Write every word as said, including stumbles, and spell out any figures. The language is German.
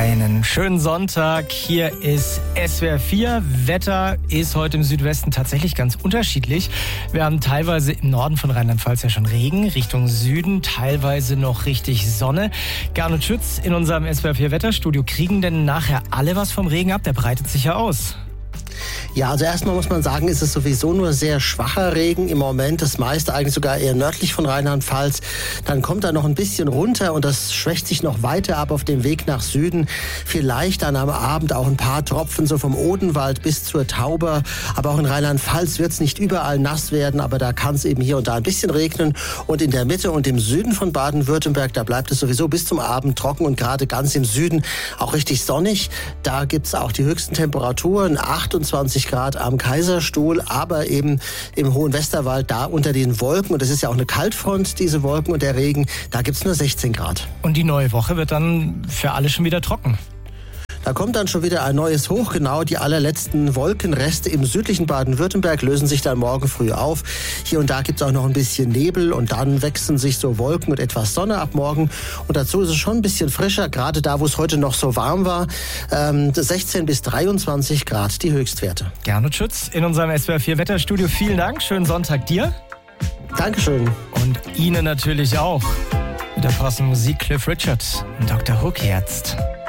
Einen schönen Sonntag. Hier ist S W R vier. Wetter ist heute im Südwesten tatsächlich ganz unterschiedlich. Wir haben teilweise im Norden von Rheinland-Pfalz ja schon Regen, Richtung Süden, teilweise noch richtig Sonne. Gernot Schütz in unserem S W R vier Wetterstudio. Kriegen denn nachher alle was vom Regen ab? Der breitet sich ja aus. Ja, also erstmal muss man sagen, ist es sowieso nur sehr schwacher Regen im Moment. Das meiste eigentlich sogar eher nördlich von Rheinland-Pfalz. Dann kommt er noch ein bisschen runter und das schwächt sich noch weiter ab auf dem Weg nach Süden. Vielleicht dann am Abend auch ein paar Tropfen so vom Odenwald bis zur Tauber. Aber auch in Rheinland-Pfalz wird es nicht überall nass werden, aber da kann es eben hier und da ein bisschen regnen. Und in der Mitte und im Süden von Baden-Württemberg, da bleibt es sowieso bis zum Abend trocken und gerade ganz im Süden auch richtig sonnig. Da gibt es auch die höchsten Temperaturen, achtundzwanzig Grad am Kaiserstuhl, aber eben im hohen Westerwald, da unter den Wolken, und das ist ja auch eine Kaltfront, diese Wolken und der Regen, da gibt's nur sechzehn Grad. Und die neue Woche wird dann für alle schon wieder trocken. Da kommt dann schon wieder ein neues Hoch. Genau, die allerletzten Wolkenreste im südlichen Baden-Württemberg lösen sich dann morgen früh auf. Hier und da gibt es auch noch ein bisschen Nebel und dann wechseln sich so Wolken und etwas Sonne ab morgen. Und dazu ist es schon ein bisschen frischer, gerade da, wo es heute noch so warm war. Ähm, sechzehn bis dreiundzwanzig Grad die Höchstwerte. Gernot Schütz in unserem S W R vier Wetterstudio. Vielen Dank, schönen Sonntag dir. Dankeschön. Und Ihnen natürlich auch. Mit der passenden Musik Cliff Richard und Doktor Hook jetzt.